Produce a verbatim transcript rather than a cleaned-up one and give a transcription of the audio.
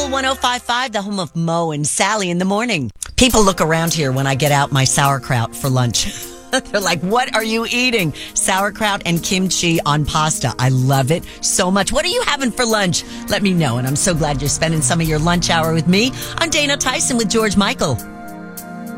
one oh five point five, the home of Mo and Sally in the morning. People look around here when I get out my sauerkraut for lunch. They're like, what are you eating? Sauerkraut and kimchi on pasta. I love it so much. What are you having for lunch? Let me know. And I'm so glad you're spending some of your lunch hour with me. I'm Dana Tyson with George Michael.